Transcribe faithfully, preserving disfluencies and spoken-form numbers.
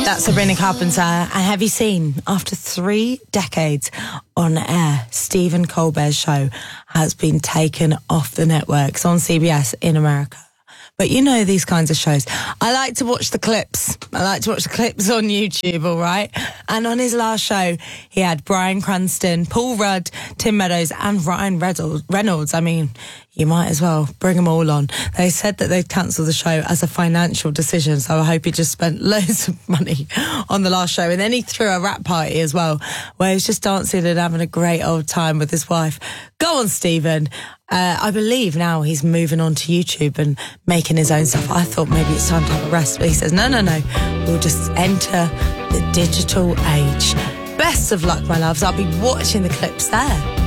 That's Sabrina Carpenter. And have you seen, after three decades on air, Stephen Colbert's show has been taken off the networks on C B S in America. But you know these kinds of shows. I like to watch the clips. I like to watch the clips on YouTube, all right? And on his last show, he had Bryan Cranston, Paul Rudd, Tim Meadows, and Ryan Reynolds. I mean, you might as well bring them all on. They said that they'd cancel the show as a financial decision, so I hope he just spent loads of money on the last show. And then he threw a rap party as well, where he was just dancing and having a great old time with his wife. Go on, Stephen. Uh, I believe now he's moving on to YouTube and making his own stuff. I thought maybe it's time to have a rest, but he says, no, no, no. We'll just enter the digital age. Best of luck, my loves. I'll be watching the clips there.